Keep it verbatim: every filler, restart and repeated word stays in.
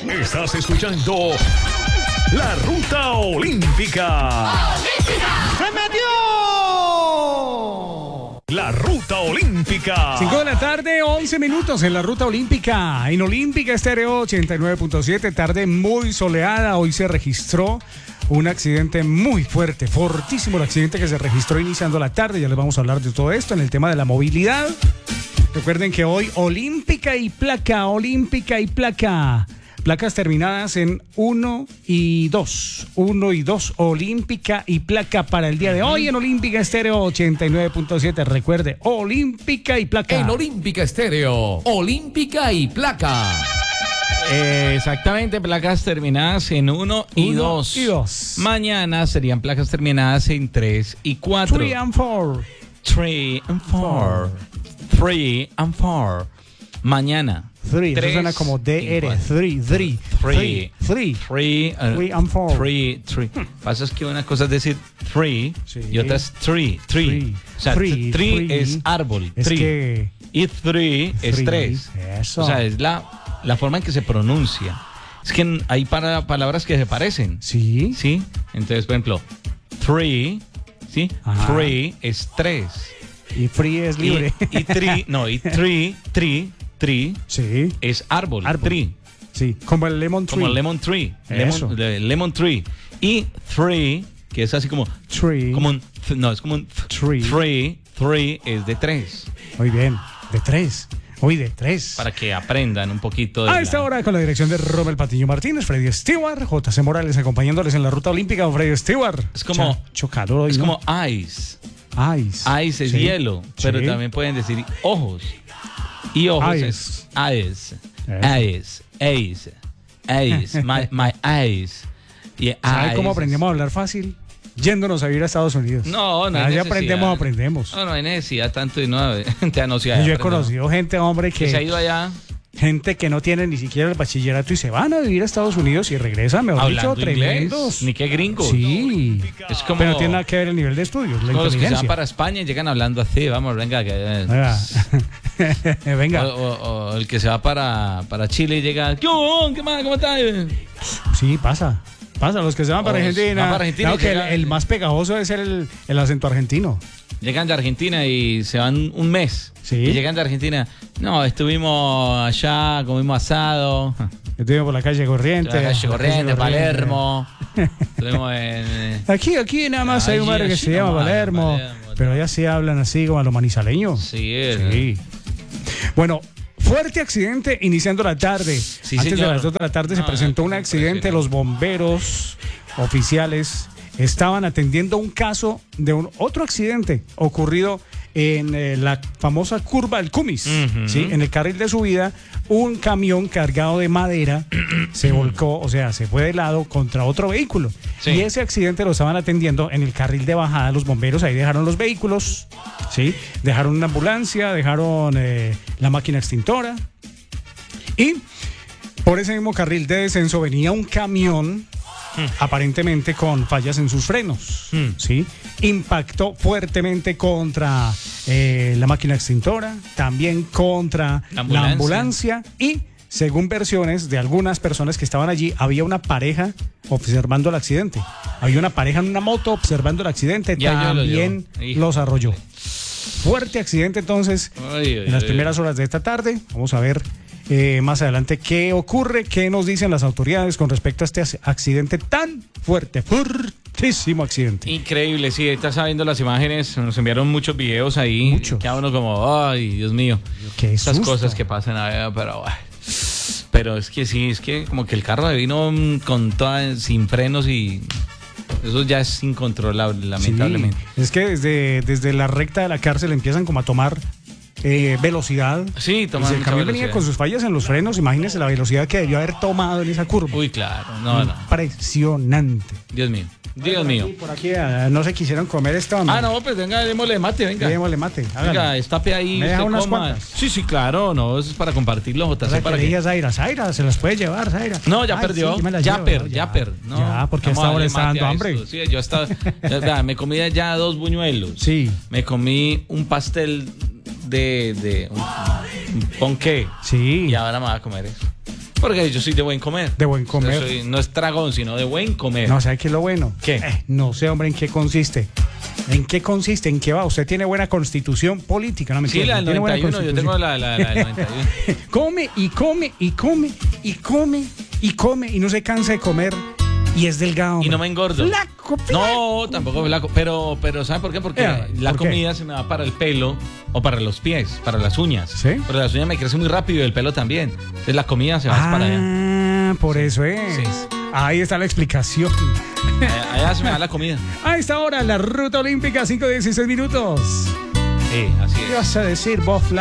Estás escuchando La Ruta Olímpica. ¡Olímpica! ¡Se metió! La Ruta Olímpica. cinco de la tarde, once minutos en la Ruta Olímpica. En Olímpica Estéreo ochenta y nueve punto siete, tarde muy soleada. Hoy se registró un accidente muy fuerte, fortísimo el accidente que se registró iniciando la tarde. Ya les vamos a hablar de todo esto en el tema de la movilidad. Recuerden que hoy Olímpica y placa, Olímpica y placa. Placas terminadas en uno y dos. uno y dos, Olímpica y placa para el día de hoy en Olímpica Estéreo ochenta y nueve punto siete. Recuerde, Olímpica y placa. En Olímpica Estéreo, Olímpica y placa. Eh, exactamente, placas terminadas en uno y dos. y dos. Mañana serían placas terminadas en tres y cuatro. three and four. three and four. three and four. Mañana. three, eso suena como D R. three, three, three, three, three, uh, three and four. three, three. Pasa es que una cosa es decir three Sí. y otra es tree, tree. Three. O sea, Three, tree three. es árbol, Es tree. que- Y three es Three, tres. eso. O sea, es la, la forma en que se pronuncia. Es que hay para, palabras que se parecen. Sí. ¿Sí? Entonces, por ejemplo, three, ¿sí? Ajá. Three es tres. Y free es libre. Y, y tree, no, y tree, tree, tree Sí. es árbol, Árbol. tree. Sí. Como el lemon tree. Como lemon tree. Eso. Lemon, le- lemon tree. Y three, que es así como. Tree. Como un. th- No, es como un. th- Tree. Three. Three es de tres. Muy bien. De tres. Uy, de tres. Para que aprendan un poquito de. A la- esta hora con la dirección de Rommel Patiño Martínez, Freddy Stewart, J C Morales acompañándoles en la Ruta Olímpica. Freddy Stewart. Es como- Chacho calor hoy, Es ¿no? como ice. Ice. Ice es Sí. hielo. Pero Sí. también pueden decir ojos. Y ojos Eyes. es. Eyes. Eso. Eyes. Eyes. Eyes. My, my eyes. Y ¿Sabe eyes cómo es- aprendemos a hablar fácil? Yéndonos a vivir a Estados Unidos. No, no hay Ah, ya necesidad. aprendemos, aprendemos. No, no hay necesidad tanto de no. Te no, sí, Yo he aprendemos. conocido gente, hombre, Que se ha que ido allá gente que no tiene ni siquiera el bachillerato y se van a vivir a Estados Unidos y regresan, mejor dicho, hablando inglés. tremendos. Ni qué gringos. Sí. Es como, Pero no tiene nada que ver el nivel de estudios, la como los que se van inteligencia. para España y llegan hablando así, vamos, venga. Que, Venga. Venga. O, o- o el que se va para, para Chile y llega, ¿qué hubo? ¿Qué más? ¿Cómo estás? Sí, pasa. Pasa, los que se van para O se Argentina. van para Argentina Claro y que el, llegan- el más pegajoso es el, el acento argentino. Llegan de Argentina y se van un mes. Sí. Y llegan de Argentina, no, estuvimos allá, comimos asado. Estuvimos por la calle Corriente. La calle la Corriente, Palermo. Estuvimos en... eh, Aquí, aquí nada más hay un Allí, barrio que allí se llama nomás, Palermo. Palermo, Pero allá sí hablan así como a los manizaleños. Sí, es. Sí. Bueno, fuerte accidente iniciando la tarde. Sí, Antes señor. de las dos de la tarde se No, presentó no, un es accidente. impresionante. Los bomberos oficiales estaban atendiendo un caso de un otro accidente ocurrido en eh, la famosa curva del Cumis. Ujú. ¿Sí? En el carril de subida, un camión cargado de madera se volcó, o sea, se fue de lado contra otro vehículo. Sí. Y ese accidente lo estaban atendiendo en el carril de bajada. Los bomberos ahí dejaron los vehículos, ¿sí? Dejaron una ambulancia, dejaron eh, la máquina extintora. Y por ese mismo carril de descenso venía un camión, aparentemente con fallas en sus frenos, Hmm. ¿sí? Impactó fuertemente contra eh, la máquina extintora, también contra La la ambulancia. ambulancia. Y según versiones de algunas personas que estaban allí, había una pareja observando el accidente. Había una pareja en una moto observando el accidente, Ya, yo lo también llevo. Hijo. los arrolló. Fuerte accidente entonces Ay, ay, en las ay. primeras horas de esta tarde. Vamos a ver eh, más adelante qué ocurre, qué nos dicen las autoridades con respecto a este ac- accidente tan fuerte, fuertísimo accidente. Increíble, sí, estás viendo las imágenes, nos enviaron muchos videos ahí. Muchos. Queda uno como, ay, Dios mío. Qué Estas susto. cosas que pasan a ver, pero ay. Pero es que sí, es que como que el carro vino mm, con toda, sin frenos y eso ya es incontrolable, lamentablemente. Sí, es que desde, desde la recta de la cárcel empiezan como a tomar eh, velocidad. Sí, Y tomar si el mucha camión venía velocidad. con sus fallas en los frenos, imagínese la velocidad que debió haber tomado en esa curva. Uy, claro, no, no. Impresionante. Dios mío, Dios mío. Por aquí ah, no se quisieron comer esto. Ah, no, pues venga, démosle mate, venga. Démosle mate. hágale. Venga, estape ahí. ¿Me deja usted unas coma. cuantas? Sí, sí, claro, no, eso es para compartirlo, J O C, sea, para que le que... digas a Zaira, Zaira, se las puede llevar, Zaira. No, ya Ay, perdió. sí, yo me la Yaper, llevo, ya. Yaper. No, Ya, porque hasta vamos a ahora darle está mate dando a hambre. esto. Sí, yo hasta, ya, vea, me comí ya dos buñuelos. Sí. Me comí un pastel de, de un, un ponqué. Sí. Y ahora me voy a comer eso. Porque yo soy de buen comer. De buen comer. Yo soy- no es tragón, sino de buen comer. No, ¿sabe qué es lo bueno? ¿Qué? Eh, no sé, hombre, en qué consiste. ¿En qué consiste? ¿En qué va? Usted tiene buena constitución política, no me Sí, entiende. la del Tiene buena noventa y uno, yo tengo constitución. la, la, la del noventa y uno. Come y come y come y come y come y no se cansa de comer y es delgado. Y hombre. no me engordo. Flaco, flaco. No, tampoco flaco. Pero, pero ¿sabe por qué? Porque Eh, la ¿por qué? comida se me va para el pelo o para los pies, para las uñas. ¿Sí? Pero las uñas me crecen muy rápido y el pelo también. Entonces la comida se va para allá. Ah, por eso es. Sí. Ahí está la explicación. Allá. Allá se me da la comida. A esta hora, la ruta olímpica, cinco dieciséis minutos. Sí, así ¿Qué es. vas a decir vos, flaco?